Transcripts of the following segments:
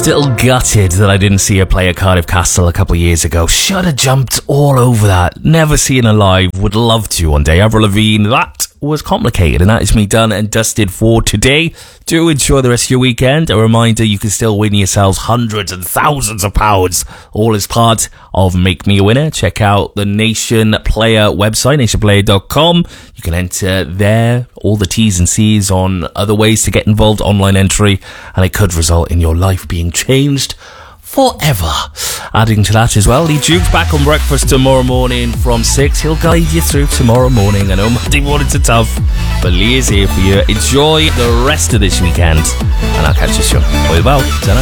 Still gutted that I didn't see her play at Cardiff Castle a couple of years ago. Should have jumped all over that. Never seen her live. Would love to one day. Avril Lavigne, that was complicated, and that is me done and dusted for today. Do enjoy the rest of your weekend. A reminder, you can still win yourselves hundreds and thousands of pounds, all as part of Make Me a Winner. Check out the Nation Player website, nationplayer.com. You can enter there, all the T's and C's on other ways to get involved, online entry, and it could result in your life being changed forever. Adding to that as well, Lee Duke's back on breakfast tomorrow morning from 6. He'll guide you through tomorrow morning. I know Monday mornings are tough, but Lee is here for you. Enjoy the rest of this weekend, and I'll catch you soon. Bye bye.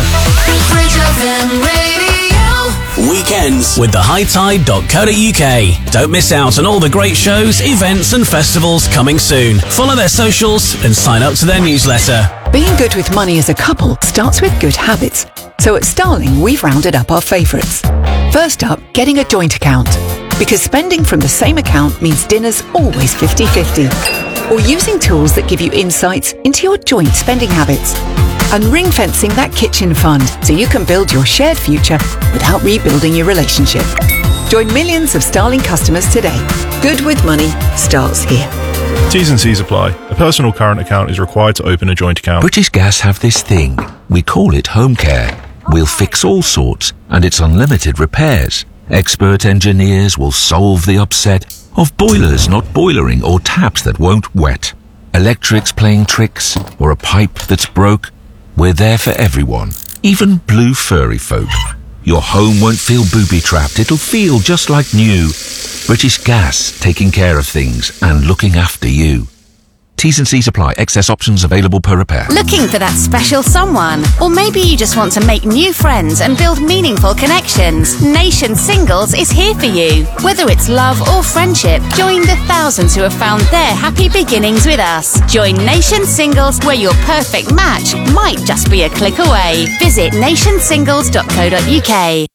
Weekends with theHighTide.co.uk. Don't miss out on all the great shows, events and festivals coming soon. Follow their socials and sign up to their newsletter. Being good with money as a couple starts with good habits. So at Starling, we've rounded up our favourites. First up, getting a joint account. Because spending from the same account means dinner's always 50-50. Or using tools that give you insights into your joint spending habits. And ring-fencing that kitchen fund so you can build your shared future without rebuilding your relationship. Join millions of Starling customers today. Good with money starts here. T's and C's apply. A personal current account is required to open a joint account. British Gas have this thing. We call it home care. We'll fix all sorts, and it's unlimited repairs. Expert engineers will solve the upset of boilers not boilering or taps that won't wet. Electrics playing tricks, or a pipe that's broke. We're there for everyone, even blue furry folk. Your home won't feel booby-trapped. It'll feel just like new. British Gas, taking care of things and looking after you. T's and C's apply. Excess options available per repair. Looking for that special someone? Or maybe you just want to make new friends and build meaningful connections. Nation Singles is here for you. Whether it's love or friendship, join the thousands who have found their happy beginnings with us. Join Nation Singles, where your perfect match might just be a click away. Visit nationsingles.co.uk.